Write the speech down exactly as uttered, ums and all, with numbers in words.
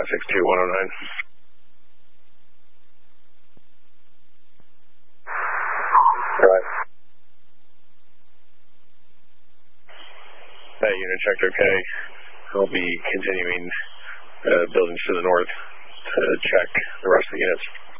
five six two one oh nine. Right. That unit checked okay. I'll be continuing uh, buildings to the north to check the rest of the units.